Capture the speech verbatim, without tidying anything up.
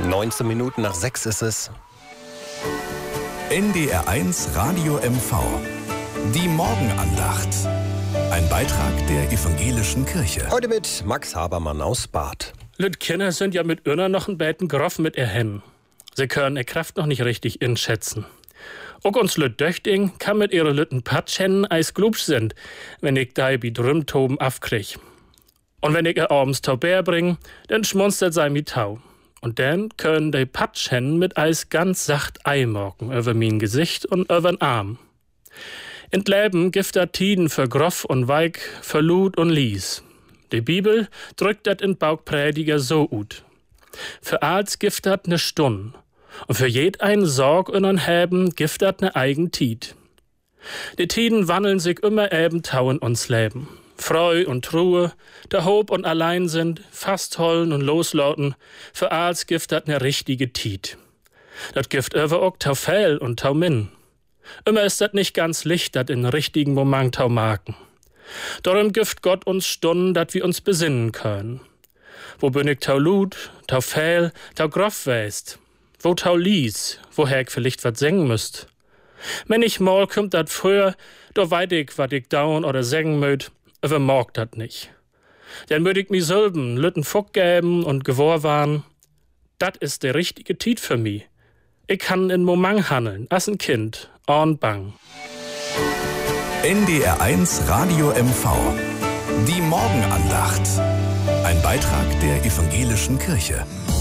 neunzehn Minuten nach sechs ist es. N D R eins Radio M V. Die Morgenandacht. Ein Beitrag der evangelischen Kirche. Heute mit Max Habermann aus Bad. Lüt Kinder sind ja mit Irner noch ein Beten groff mit ihr Hen. Sie können ihr Kraft noch nicht richtig inschätzen. Auch uns Lüt Döchting kann mit ihre Lütten Patschen eis glubsch sind, wenn ich da bi Drümtoben afkrieg. Und wenn ich ihr abends Tau Bär bring, dann schmunstert sei mi Tau. Und dann können die Patschen mit Eis ganz sacht Eimorken über mein Gesicht und über'n Arm. In Leben gibt dat Tiden für groff und weig, für Lud und Lies. Die Bibel drückt dat in Baugprediger so ut. Für als gibt dat ne Stund. Und für jed ein Sorg und ein Häben gibt dat ne eigen Tied. Die Tiden wandeln sich immer eben tauen uns Leben. Freu und Truhe, der Hob und allein sind, fasthollen und loslauten, für als gift dat ne richtige Tied. Dat gift över ook tau Fell und tau Min. Immer ist dat nicht ganz licht, dat in richtigen Moment tau Marken. Darum gift Gott uns Stunden, dat wir uns besinnen können. Wo bin ich tau Lud, tau Fell, tau Groff weist? Wo tau Lies, woher ich vielleicht wat singen müsst? Wenn ich mal kümmt dat früher, do weit ich, wat ich daun oder singen möt, aber morg dat nicht. Dann würd ich mi sülben, lütten Fuck gäben und gewor waren. Dat ist der richtige Tiet für mi. Ich kann in Momang handeln, as ein Kind, on bang. N D R eins Radio M V. Die Morgenandacht. Ein Beitrag der evangelischen Kirche.